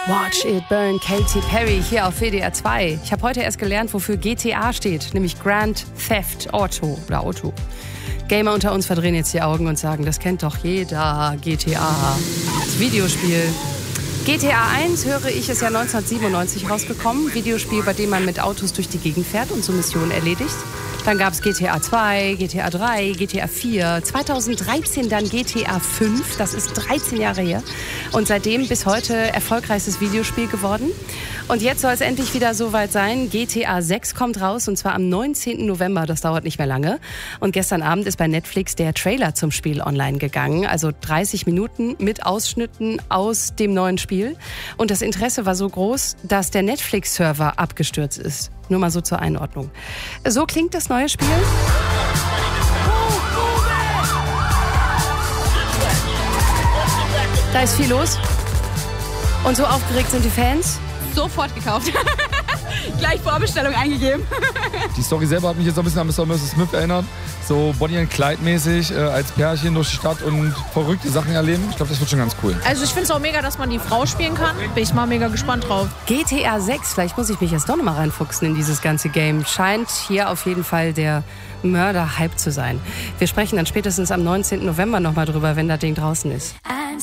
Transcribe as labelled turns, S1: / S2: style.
S1: Watch It Burn, Katy Perry hier auf WDR 2. Ich habe heute erst gelernt, wofür GTA steht, nämlich Grand Theft Auto oder Auto. Gamer unter uns verdrehen jetzt die Augen und sagen, das kennt doch jeder, GTA, das Videospiel. GTA 1, höre ich, ist ja 1997 rausgekommen. Videospiel, bei dem man mit Autos durch die Gegend fährt und so Missionen erledigt. Dann gab es GTA 2, GTA 3, GTA 4, 2013 dann GTA 5, das ist 13 Jahre her. Und seitdem bis heute erfolgreichstes Videospiel geworden. Und jetzt soll es endlich wieder soweit sein. GTA 6 kommt raus und zwar am 19. November, das dauert nicht mehr lange. Und gestern Abend ist bei Netflix der Trailer zum Spiel online gegangen. Also 30 Minuten mit Ausschnitten aus dem neuen Spiel. Und das Interesse war so groß, dass der Netflix-Server abgestürzt ist. Nur mal so zur Einordnung. So klingt das neue Spiel. Da ist viel los. Und so aufgeregt sind die Fans.
S2: Sofort gekauft. Gleich Vorbestellung eingegeben.
S3: Die Story selber hat mich jetzt ein bisschen an Mr. und Mrs. Smith erinnert. So Bonnie and Clyde mäßig als Pärchen durch die Stadt und verrückte Sachen erleben. Ich glaube, das wird schon ganz cool.
S2: Also ich finde es auch mega, dass man die Frau spielen kann. Bin ich mal mega gespannt drauf.
S1: GTA 6, vielleicht muss ich mich jetzt doch nochmal reinfuchsen in dieses ganze Game. Scheint hier auf jeden Fall der Mörder-Hype zu sein. Wir sprechen dann spätestens am 19. November nochmal drüber, wenn das Ding draußen ist.